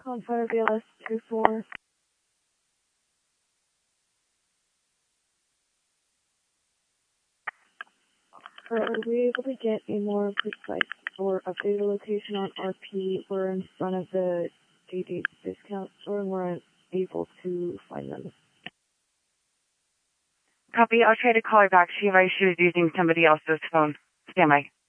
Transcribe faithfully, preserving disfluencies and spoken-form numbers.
Confire B L S two four. Are we able to get a more precise or updated location on R P? We're in front of the J D discount store and we're unable to find them. Copy. I'll try to call her back. She advised she was using somebody else's phone. Stand by.